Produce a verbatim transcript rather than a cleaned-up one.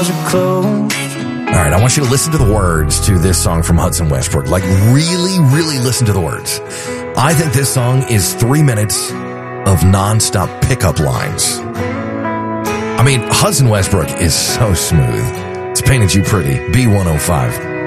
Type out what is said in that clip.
All right, I want you to listen to the words to this song from Hudson Westbrook. Like, really, really listen to the words. I think this song is three minutes of nonstop pickup lines. I mean, Hudson Westbrook is so smooth. It's painted you pretty. B one oh five.